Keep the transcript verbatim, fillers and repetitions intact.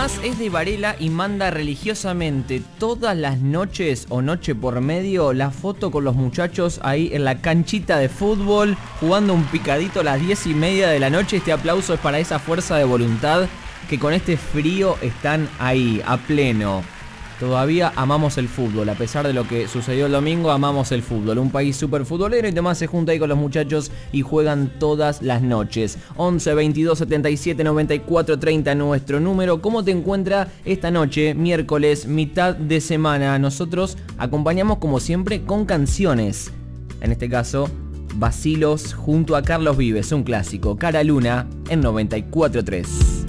Tomás es de Varela y manda religiosamente todas las noches o noche por medio la foto con los muchachos ahí en la canchita de fútbol jugando un picadito a las diez y media de la noche. Este aplauso es para esa fuerza de voluntad que con este frío están ahí a pleno. Todavía amamos el fútbol, a pesar de lo que sucedió el domingo, amamos el fútbol. Un país súper futbolero y Tomás se junta ahí con los muchachos y juegan todas las noches. once, veintidós, setenta y siete, noventa y cuatro, treinta nuestro número. ¿Cómo te encuentra esta noche, miércoles, mitad de semana? Nosotros acompañamos como siempre con canciones. En este caso, Vacilos junto a Carlos Vives, un clásico. Cara Luna en noventa y cuatro tres.